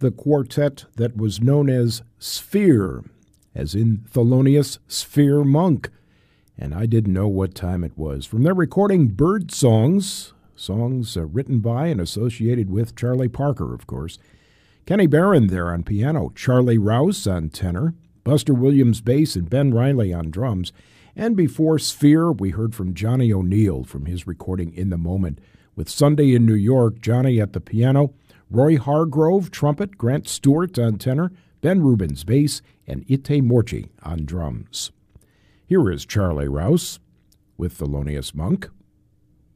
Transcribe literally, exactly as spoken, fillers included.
the quartet that was known as Sphere, as in Thelonious Sphere Monk. And I didn't know what time it was. From their recording Bird Songs, songs uh, written by and associated with Charlie Parker, of course. Kenny Barron there on piano, Charlie Rouse on tenor, Buster Williams bass, and Ben Riley on drums. And before Sphere, we heard from Johnny O'Neill from his recording In the Moment, with Sunday in New York, Johnny at the piano, Roy Hargrove, trumpet, Grant Stewart on tenor, Ben Rubens bass, and Ite Morchi on drums. Here is Charlie Rouse with Thelonious Monk.